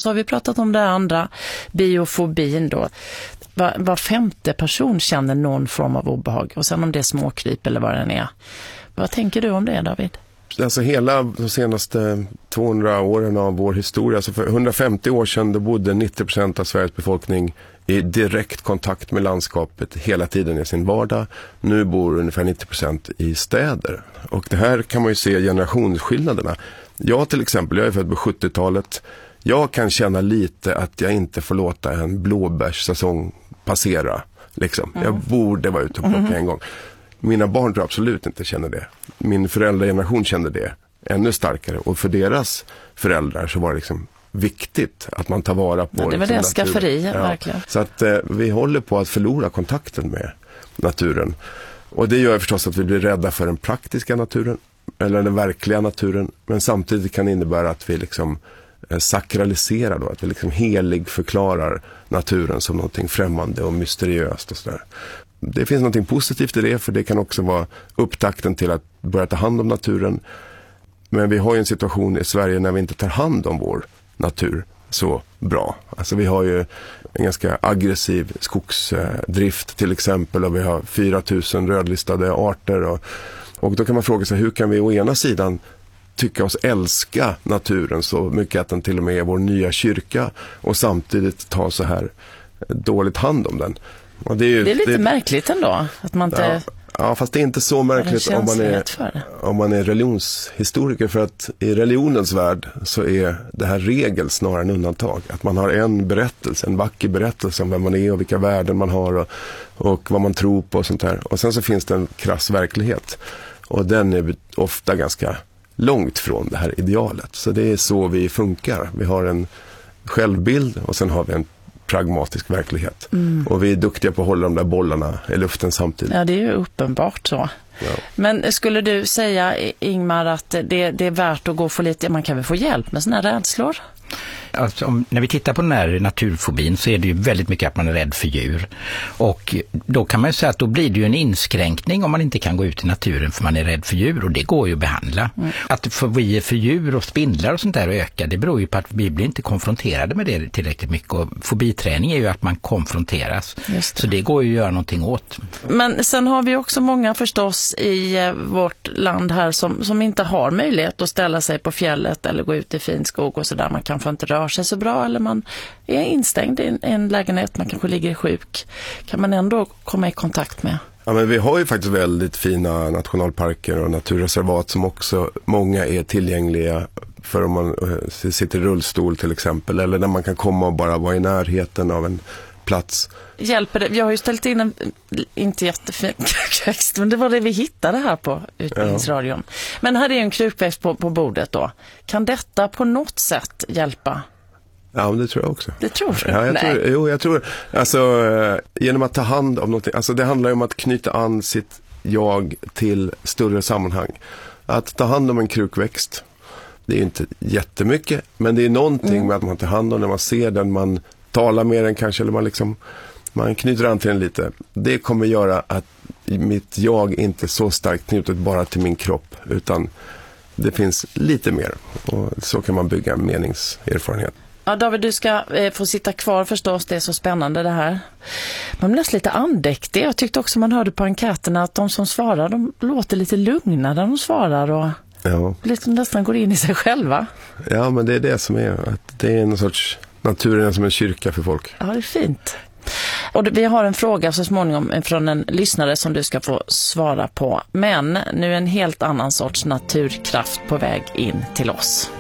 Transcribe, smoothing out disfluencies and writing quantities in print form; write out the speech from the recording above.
så har vi pratat om det andra, biofobin då. Var femte person känner någon form av obehag. Och sen om det är småkryp eller vad den är. Vad tänker du om det, David? Alltså hela de senaste 200 åren av vår historia, alltså för 150 år sedan då bodde 90% av Sveriges befolkning i direkt kontakt med landskapet hela tiden i sin vardag. Nu bor ungefär 90% i städer. Och det här kan man ju se generationsskillnaderna. Jag till exempel, jag är född på 70-talet. Jag kan känna lite att jag inte får låta en blåbärssäsong passera. Liksom. Jag borde vara ute och plocka en gång. Mina barn tror absolut inte känner det. Min föräldrageneration kände det ännu starkare. Och för deras föräldrar så var det liksom viktigt att man tar vara på det. Det var det skafferi, verkligen. Så att vi håller på att förlora kontakten med naturen. Och det gör förstås att vi blir rädda för den praktiska naturen. Eller den verkliga naturen. Men samtidigt kan det innebära att vi liksom sakraliserar då. Att vi liksom heligförklarar naturen som någonting främmande och mysteriöst och sådär. Det finns någonting positivt i det, för det kan också vara upptakten till att börja ta hand om naturen. Men vi har ju en situation i Sverige när vi inte tar hand om vår natur så bra. Alltså vi har ju en ganska aggressiv skogsdrift till exempel, och vi har 4000 rödlistade arter. Och då kan man fråga sig, hur kan vi å ena sidan tycka oss älska naturen så mycket att den till och med är vår nya kyrka, och samtidigt ta så här dåligt hand om den. Och det är lite märkligt ändå att man inte... Ja, fast det är inte så märkligt om man är religionshistoriker, för att i religionens värld så är det här regel snarare än undantag. Att man har en berättelse, en vacker berättelse om vem man är och vilka värden man har och vad man tror på och sånt här. Och sen så finns det en krass verklighet, och den är ofta ganska långt från det här idealet. Så det är så vi funkar. Vi har en självbild och sen har vi en pragmatisk verklighet. Och vi är duktiga på att hålla de där bollarna i luften samtidigt. Ja, det är ju uppenbart så. Ja. Men skulle du säga, Ingmar, att det är värt att gå för lite, man kan väl få hjälp med såna här rädslor? Alltså, när vi tittar på den här naturfobin så är det ju väldigt mycket att man är rädd för djur. Och då kan man ju säga att då blir det ju en inskränkning om man inte kan gå ut i naturen för man är rädd för djur, och det går ju att behandla. Att fobier för djur och spindlar och sånt där ökar, det beror ju på att vi blir inte konfronterade med det tillräckligt mycket, och fobiträning är ju att man konfronteras. Så det går ju att göra någonting åt. Men sen har vi också många förstås i vårt land här som inte har möjlighet att ställa sig på fjället eller gå ut i fin skog och sådär. Man kanske inte rör sig så bra, eller man är instängd i en lägenhet, man kanske ligger sjuk. Kan man ändå komma i kontakt med? Ja, men vi har ju faktiskt väldigt fina nationalparker och naturreservat som också många är tillgängliga för om man sitter i rullstol till exempel, eller när man kan komma och bara vara i närheten av en plats. Hjälper det? Jag har ju ställt in en inte jättefin krukväxt, men det var det vi hittade här på Utbildningsradion. Ja. Men här är en krukväxt på bordet då. Kan detta på något sätt hjälpa? Ja, men det tror jag också. Det tror du? Ja, jag tror. Alltså, genom att ta hand om någonting. Alltså, det handlar ju om att knyta an sitt jag till större sammanhang. Att ta hand om en krukväxt, det är ju inte jättemycket, men det är någonting med att man tar hand om när man ser den, man talar med den kanske, eller man knyter an till den lite. Det kommer göra att mitt jag inte är så starkt knutet bara till min kropp, utan det finns lite mer. Och så kan man bygga en meningserfarenhet. Ja, David, du ska få sitta kvar förstås. Det är så spännande det här. Man blir lite andäktig. Jag tyckte också man hörde på enkäterna att de som svarar, de låter lite lugna när de svarar och liksom nästan går in i sig själva. Ja, men det är det som är, att det är en sorts, naturen är som en kyrka för folk. Ja, det är fint. Och vi har en fråga så småningom från en lyssnare som du ska få svara på. Men nu är en helt annan sorts naturkraft på väg in till oss.